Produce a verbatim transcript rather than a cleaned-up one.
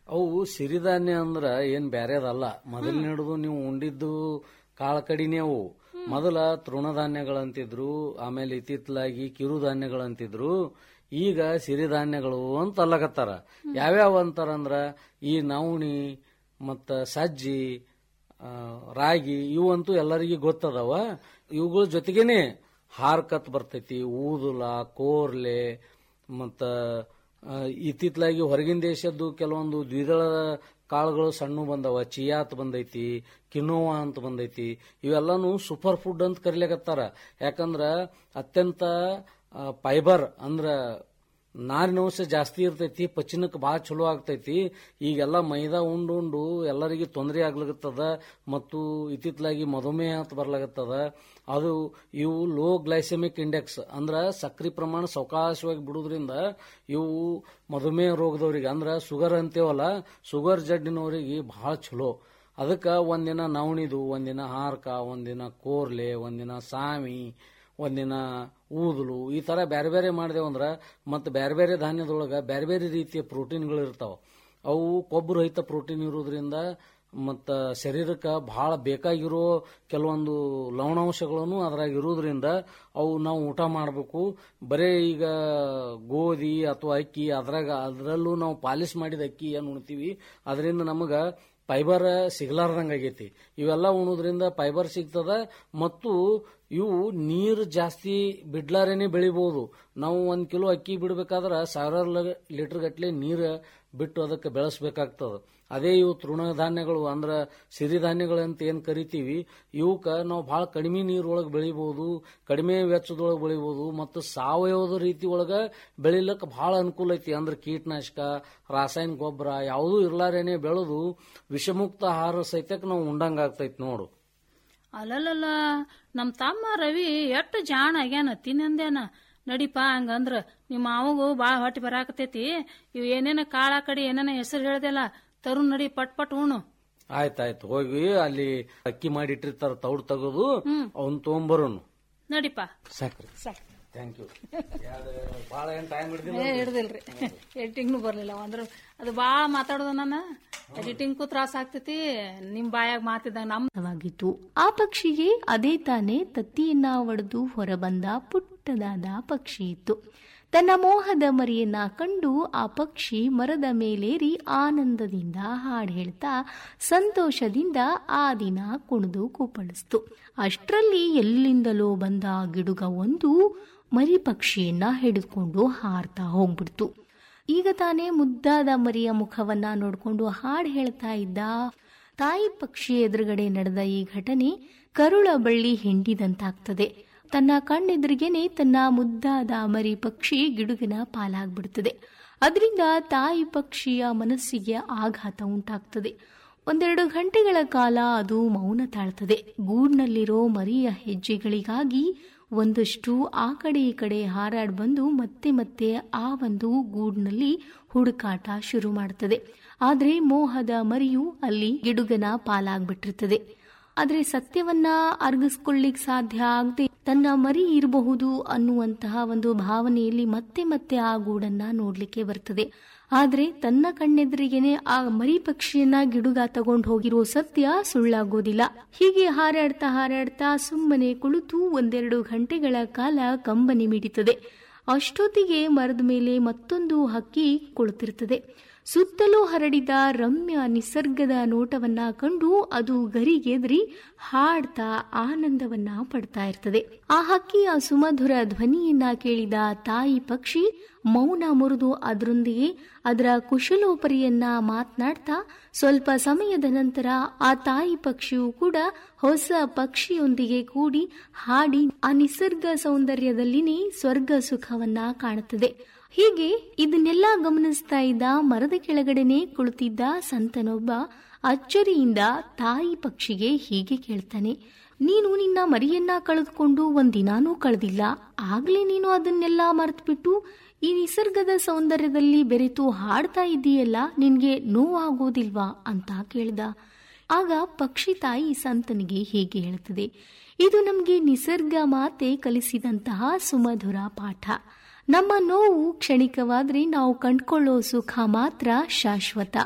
ಅವು ಸಿರಿಧಾನ್ಯ ಅಂದ್ರ ಏನ್ ಬ್ಯಾರೇದಲ್ಲ. ಮೊದಲಿನ ಹಿಡಿದು ನೀವು ಉಂಡಿದ್ದು ಕಾಳ ಕಡಿನೇ ಅವು. ಮೊದಲ ತೃಣಧಾನ್ಯಗಳಂತಿದ್ರು, ಆಮೇಲೆ ಇತ್ತಿತ್ತಲಾಗಿ ಕಿರುಧಾನ್ಯಗಳಂತಿದ್ರು. ಈಗ ಸಿರಿಧಾನ್ಯಗಳು ಅಂತ ಅಲ್ಲಕತ್ತಾರ. ಯಾವ್ಯಾವ ಅಂತಾರ ಅಂದ್ರ ಈ ನವಣಿ ಮತ್ತ ಸಜ್ಜಿ, ರಾಗಿ ಇವಂತೂ ಎಲ್ಲರಿಗೂ ಗೊತ್ತದವ. ಇವುಗಳ ಜೊತೆಗೇನೆ ಹಾರ್ಕತ್ ಬರ್ತೈತಿ, ಊದುಲ, ಕೋರ್ಲೆ, ಮತ್ತ ಇತ್ತಿತ್ತಲಾಗಿ ಹೊರಗಿನ ದೇಶದ್ದು ಕೆಲವೊಂದು ದ್ವಿದಳ ಕಾಳುಗಳು ಸಣ್ಣ ಬಂದವ. ಚಿಯಾತ್ ಬಂದೈತಿ, ಕಿನೋವಾ ಅಂತ ಬಂದೈತಿ. ಇವೆಲ್ಲಾನು ಸೂಪರ್ ಫುಡ್ ಅಂತ ಕರಿಲಿಕತ್ತಾರ. ಯಾಕಂದ್ರ ಅತ್ಯಂತ ಫೈಬರ್ ಅಂದ್ರ ನಾರಿನಂಶ ಜಾಸ್ತಿ ಇರ್ತೈತಿ, ಪಚನಕ್ಕೆ ಬಹಳ ಚಲೋ ಆಗ್ತೈತಿ. ಈಗೆಲ್ಲ ಮೈದಾ ಉಂಡು ಉಂಡು ಎಲ್ಲರಿಗೆ ತೊಂದರೆ ಆಗ್ಲಾಗತ್ತದ ಮತ್ತು ಇತ್ತಿತ್ತಲಾಗಿ ಮಧುಮೇಹ ಅಂತ ಬರ್ಲಾಗತ್ತದ. ಅದು ಇವು ಲೋ ಗ್ಲೈಸೆಮಿಕ್ ಇಂಡೆಕ್ಸ್ ಅಂದ್ರ ಸಕ್ರಿ ಪ್ರಮಾಣ ಸಾವಕಾಶವಾಗಿ ಬಿಡುವುದರಿಂದ ಇವು ಮಧುಮೇಹ ರೋಗದವರಿಗೆ ಅಂದ್ರ ಶುಗರ್ ಅಂತೇವಲ್ಲ, ಶುಗರ್ ಜಡ್ಡಿನವರಿಗೆ ಬಹಳ ಚಲೋ. ಅದಕ್ಕೆ ಒಂದಿನ ನವಣಿದು, ಒಂದಿನ ಹಾರ್ಕ, ಒಂದಿನ ಕೋರ್ಲೆ, ಒಂದಿನ ಸಾಮಿ, ಒಂದಿನ ಊದಲು, ಈ ತರ ಬೇರೆ ಬೇರೆ ಮಾಡಿದೆವಂದ್ರ ಮತ್ತೆ ಬೇರೆ ಬೇರೆ ಧಾನ್ಯದೊಳಗ ಬೇರೆ ಬೇರೆ ರೀತಿಯ ಪ್ರೋಟೀನ್ಗಳು ಇರ್ತಾವ. ಅವು ಕೊಬ್ಬು ರಹಿತ ಪ್ರೋಟೀನ್ ಇರೋದ್ರಿಂದ ಮತ್ತ ಶರೀರಕ್ಕೆ ಬಹಳ ಬೇಕಾಗಿರೋ ಕೆಲವೊಂದು ಲವಣಾಂಶಗಳನ್ನು ಅದ್ರಾಗ ಇರೋದ್ರಿಂದ ಅವು ನಾವು ಊಟ ಮಾಡಬೇಕು. ಬರೇ ಈಗ ಗೋಧಿ ಅಥವಾ ಅಕ್ಕಿ ಅದ್ರಾಗ ಅದರಲ್ಲೂ ನಾವು ಪಾಲಿಶ್ ಮಾಡಿದ ಅಕ್ಕಿ ಏನು ಉಣ್ತೀವಿ ಅದರಿಂದ ನಮಗ ಫೈಬರ್ ಸಿಗ್ಲಾರ್ದಂಗ ಆಗೈತಿ. ಇವೆಲ್ಲ ಉಣೋದ್ರಿಂದ ಫೈಬರ್ ಸಿಗ್ತದ ಮತ್ತು ಇವು ನೀರು ಜಾಸ್ತಿ ಬಿಡ್ಲಾರೇನೆ ಬೆಳಿಬಹುದು. ನಾವು ಒಂದ್ ಕಿಲೋ ಅಕ್ಕಿ ಬಿಡ್ಬೇಕಾದ್ರ ಸಾವಿರಾರು ಲೀಟರ್ ಗಟ್ಲೆ ನೀರು ಬಿಟ್ಟು ಅದಕ್ಕೆ ಬೆಳೆಸಬೇಕಾಗ್ತದ. ಅದೇ ಇವು ತೃಣಧಾನ್ಯಗಳು ಅಂದ್ರ ಸಿರಿಧಾನ್ಯಗಳು ಅಂತ ಏನ್ ಕರಿತೀವಿ, ಇವಕ್ಕ ನಾವು ಬಹಳ ಕಡಿಮೆ ನೀರೊಳಗೆ ಬೆಳಿಬಹುದು, ಕಡಿಮೆ ವೆಚ್ಚದೊಳಗೆ ಬೆಳಿಬಹುದು ಮತ್ತು ಸಾವಯವದ ರೀತಿ ಒಳಗ ಬೆಳಿಲಕ್ಕ ಬಹಳ ಅನುಕೂಲ ಐತಿ. ಅಂದ್ರೆ ಕೀಟನಾಶಕ, ರಾಸಾಯನಿಕ ಗೊಬ್ಬರ ಯಾವುದೂ ಇರ್ಲಾರೇನೆ ಬೆಳೆದು ವಿಷಮುಕ್ತ ಆಹಾರ ಸಹಿತಕ್ಕೆ ನಾವು ಉಂಡಂಗ ಆಗ್ತೈತಿ ನೋಡು. ಅಲ್ಲಲ್ಲ, ನಮ್ ತಮ್ಮ ರವಿ ಎಷ್ಟು ಜಾಣ ಆಗ್ಯಾನ, ತಿನ್ನಂದೇನ. ನಡಿಪಾ ಹಂಗಂದ್ರ ನಿಮ್ಮ ಮಾವಗೂ ಬಾಳ ಹೊಟ್ಟಿ ಬರಾಕತೈತಿ. ಇವ್ ಏನೇನ ಕಾಳ ಕಡಿ ಏನೇನ ಹೆಸರು ಹೇಳ್ದೆಲ್ಲ ತರುಣ್, ನಡಿ ಪಟ್ ಪಟ್ ಉಣ್ಣು. ಆಯ್ತಾಯ್ತು, ಹೋಗಿ ಅಲ್ಲಿ ಅಕ್ಕಿ ಮಾಡಿ ಇಟ್ಟಿರ್ತಾರ, ತೌಡ್ ತಗೋದು ಅವ್ನ್ ತಗೊಂಬರೋನು. ನಡಿಪಾ. ಸಾಕ್ರಿ, ಸಾಕ್. Thank you. ಬಾಳ ಏನ್ ಟೈಮ್ ಹಿಡ್ದಿಲ್ರಿ, ಎಡಿಟಿಂಗ್ನು ಬರ್ಲಿಲ್ಲ ಅಂದ್ರ ಅದು ಬಾಳ ಮಾತಾಡೋದು. ನನ್ನ ಎಡಿಟಿಂಗ್ಗೂ ತ್ರಾಸ ಆಗ್ತೈತಿ, ನಿಮ್ ಬಾಯಾಗ ಮಾತಿದ್ದಾಗ ನಮ್ವಾಗಿತ್ತು. ಆ ಪಕ್ಷಿಗೆ ಅದೇ ತಾನೇ ತತ್ತಿಯನ್ನ ಒಡೆದು ಹೊರಬಂದ ಪುಟ್ಟದಾದ ಪಕ್ಷಿ ಇತ್ತು. ತನ್ನ ಮೋಹದ ಮರಿಯನ್ನ ಕಂಡು ಆ ಪಕ್ಷಿ ಮರದ ಮೇಲೇರಿ ಆನಂದದಿಂದ ಹಾಡು ಹೇಳ್ತಾ ಸಂತೋಷದಿಂದ ಆ ದಿನ ಕುಣಿದು ಕುಪ್ಪಳಿಸ್ತು. ಅಷ್ಟರಲ್ಲಿ ಎಲ್ಲಿಂದಲೋ ಬಂದ ಗಿಡುಗ ಒಂದು ಮರಿ ಪಕ್ಷಿಯನ್ನ ಹಿಡಿದುಕೊಂಡು ಹಾರ್ತಾ ಹೋಗ್ಬಿಡ್ತು. ಈಗ ತಾನೇ ಮುದ್ದಾದ ಮರಿಯ ಮುಖವನ್ನ ನೋಡ್ಕೊಂಡು ಹಾಡು ಹೇಳ್ತಾ ಇದ್ದ ತಾಯಿ ಪಕ್ಷಿ ಎದುರುಗಡೆ ನಡೆದ ಈ ಘಟನೆ ಕರುಳ ಬಳ್ಳಿ ಹಿಂಡಿದಂತಾಗ್ತದೆ. ತನ್ನ ಕಣ್ಣೆದುರಿಗೇನೆ ತನ್ನ ಮುದ್ದಾದ ಮರಿ ಪಕ್ಷಿ ಗಿಡುಗಿನ ಪಾಲಾಗ್ಬಿಡ್ತದೆ. ಅದರಿಂದ ತಾಯಿ ಪಕ್ಷಿಯ ಮನಸ್ಸಿಗೆ ಆಘಾತ ಉಂಟಾಗ್ತದೆ. ಒಂದೆರಡು ಗಂಟೆಗಳ ಕಾಲ ಅದು ಮೌನ ತಾಳ್ತದೆ. ಗೂಡ್ನಲ್ಲಿರೋ ಮರಿಯ ಹೆಜ್ಜೆಗಳಿಗಾಗಿ ಒಂದಷ್ಟು ಆ ಕಡೆ ಈ ಕಡೆ ಹಾರಾಡ್ ಬಂದು ಮತ್ತೆ ಮತ್ತೆ ಆ ಒಂದು ಗೂಡ್ನಲ್ಲಿ ಹುಡುಕಾಟ ಶುರು ಮಾಡ್ತದೆ. ಆದ್ರೆ ಮೋಹದ ಮರಿಯು ಅಲ್ಲಿ ಗಿಡುಗನ ಪಾಲಾಗ್ಬಿಟ್ಟಿರ್ತದೆ. ಆದ್ರೆ ಸತ್ಯವನ್ನ ಅರ್ಗಿಸ್ಕೊಳ್ಳಿಕ್ ಸಾಧ್ಯ ಆಗದೆ ತನ್ನ ಮರಿ ಇರಬಹುದು ಅನ್ನುವಂತಹ ಒಂದು ಭಾವನೆಯಲ್ಲಿ ಮತ್ತೆ ಮತ್ತೆ ಆ ಗೂಡನ್ನ ನೋಡ್ಲಿಕ್ಕೆ ಬರ್ತದೆ. ಆದ್ರೆ ತನ್ನ ಕಣ್ಣೆದುರಿಗೇನೆ ಆ ಮರಿ ಪಕ್ಷಿಯನ್ನ ಗಿಡುಗ ತಗೊಂಡು ಹೋಗಿರೋ ಸತ್ಯ ಸುಳ್ಳಾಗೋದಿಲ್ಲ. ಹೀಗೆ ಹಾರಾಡ್ತಾ ಹಾರಾಡ್ತಾ ಸುಮ್ಮನೆ ಕುಳಿತು ಒಂದೆರಡು ಗಂಟೆಗಳ ಕಾಲ ಕಂಬನಿ ಮಿಡಿತದೆ. ಅಷ್ಟೊತ್ತಿಗೆ ಮರದ ಮೇಲೆ ಮತ್ತೊಂದು ಹಕ್ಕಿ ಕುಳಿತಿರ್ತದೆ. ಸುತ್ತಲೂ ಹರಡಿದ ರಮ್ಯ ನಿಸರ್ಗದ ನೋಟವನ್ನ ಕಂಡು ಅದು ಗರಿಗೆದರಿ ಹಾಡ್ತಾ ಆನಂದವನ್ನ ಪಡ್ತಾ ಇರ್ತದೆ. ಆ ಹಕ್ಕಿಯ ಸುಮಧುರ ಧ್ವನಿಯನ್ನ ಕೇಳಿದ ತಾಯಿ ಪಕ್ಷಿ ಮೌನ ಮುರಿದು ಅದರೊಂದಿಗೆ ಅದರ ಕುಶಲೋಪರಿಯನ್ನ ಮಾತನಾಡ್ತಾ ಸ್ವಲ್ಪ ಸಮಯದ ನಂತರ ಆ ತಾಯಿ ಪಕ್ಷಿಯು ಕೂಡ ಹೊಸ ಪಕ್ಷಿಯೊಂದಿಗೆ ಕೂಡಿ ಹಾಡಿ ಆ ನಿಸರ್ಗ ಸೌಂದರ್ಯದಲ್ಲಿನೇ ಸ್ವರ್ಗ ಸುಖವನ್ನ ಕಾಣುತ್ತದೆ. ಹೀಗೆ ಇದನ್ನೆಲ್ಲ ಗಮನಿಸ್ತಾ ಇದ್ದ ಮರದ ಕೆಳಗಡೆನೆ ಕುಳಿತಿದ್ದ ಸಂತನೊಬ್ಬ ಅಚ್ಚರಿಯಿಂದ ತಾಯಿ ಪಕ್ಷಿಗೆ ಹೀಗೆ ಕೇಳ್ತಾನೆ, ನೀನು ನಿನ್ನ ಮರಿಯನ್ನ ಕಳೆದುಕೊಂಡು ಒಂದಿನಾನೂ ಕಳೆದಿಲ್ಲ, ಆಗ್ಲೇ ನೀನು ಅದನ್ನೆಲ್ಲ ಮರೆತುಬಿಟ್ಟು ಈ ನಿಸರ್ಗದ ಸೌಂದರ್ಯದಲ್ಲಿ ಬೆರೆತು ಹಾಡ್ತಾ ಇದ್ದೀಯಲ್ಲ, ನಿನ್ಗೆ ನೋವಾಗೋದಿಲ್ವಾ ಅಂತ ಕೇಳಿದ. ಆಗ ಪಕ್ಷಿ ತಾಯಿ ಸಂತನಿಗೆ ಹೀಗೆ ಹೇಳ್ತದೆ, ಇದು ನಮ್ಗೆ ನಿಸರ್ಗ ಮಾತೆ ಕಲಿಸಿದಂತಹ ಸುಮಧುರ ಪಾಠ. ನಮ್ಮ ನೋವು ಕ್ಷಣಿಕವಾದ್ರೆ ನಾವು ಕಂಡುಕೊಳ್ಳೋ ಸುಖ ಮಾತ್ರ ಶಾಶ್ವತ.